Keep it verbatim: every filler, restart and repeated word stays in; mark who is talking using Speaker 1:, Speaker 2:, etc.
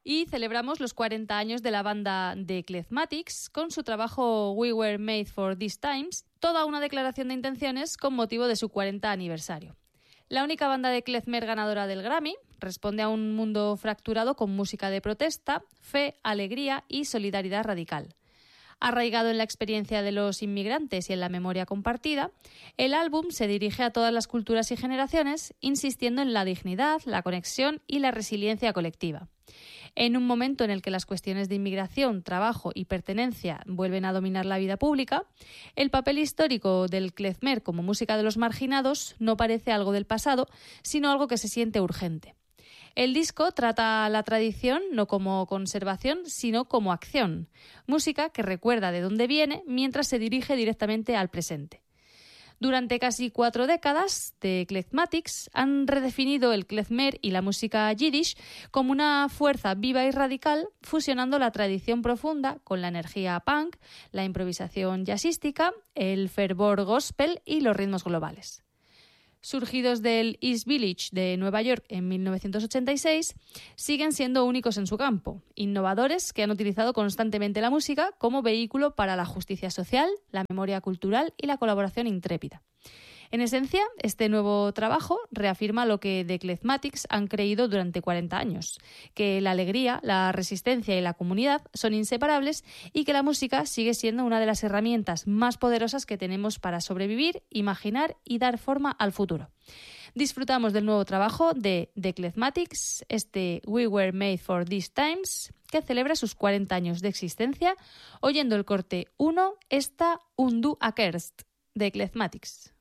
Speaker 1: Y celebramos los cuarenta años de la banda The Klezmatics con su trabajo We Were Made for These Times, toda una declaración de intenciones con motivo de su cuarenta aniversario. La única banda de klezmer ganadora del Grammy responde a un mundo fracturado con música de protesta, fe, alegría y solidaridad radical. Arraigado en la experiencia de los inmigrantes y en la memoria compartida, el álbum se dirige a todas las culturas y generaciones, insistiendo en la dignidad, la conexión y la resiliencia colectiva. En un momento en el que las cuestiones de inmigración, trabajo y pertenencia vuelven a dominar la vida pública, el papel histórico del klezmer como música de los marginados no parece algo del pasado, sino algo que se siente urgente. El disco trata la tradición no como conservación, sino como acción, música que recuerda de dónde viene mientras se dirige directamente al presente. Durante casi cuatro décadas, The Klezmatics han redefinido el klezmer y la música yiddish como una fuerza viva y radical, fusionando la tradición profunda con la energía punk, la improvisación jazzística, el fervor gospel y los ritmos globales. Surgidos del East Village de Nueva York en mil novecientos ochenta y seis, siguen siendo únicos en su campo, innovadores que han utilizado constantemente la música como vehículo para la justicia social, la memoria cultural y la colaboración intrépida. En esencia, este nuevo trabajo reafirma lo que The Klezmatics han creído durante cuarenta años, que la alegría, la resistencia y la comunidad son inseparables y que la música sigue siendo una de las herramientas más poderosas que tenemos para sobrevivir, imaginar y dar forma al futuro. Disfrutamos del nuevo trabajo de The Klezmatics, este We Were Made for These Times, que celebra sus cuarenta años de existencia, oyendo el corte uno, esta Undu Accursed, de Klezmatics.